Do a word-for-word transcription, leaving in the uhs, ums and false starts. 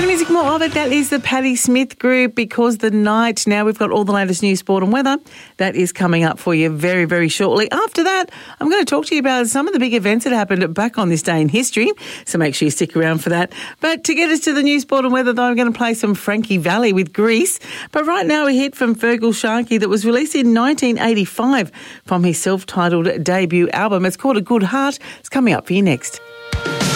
Bit of music, more of it. That is the Patti Smith Group, Because the Night. Now we've got all the latest news, sport and weather. That is coming up for you very, very shortly. After that, I'm going to talk to you about some of the big events that happened back on this day in history. So make sure you stick around for that. But to get us to the news, sport and weather, though, I'm going to play some Frankie Valli with Grease. But right now, a hit from Fergal Sharkey that was released in nineteen eighty-five from his self-titled debut album. It's called A Good Heart. It's coming up for you next.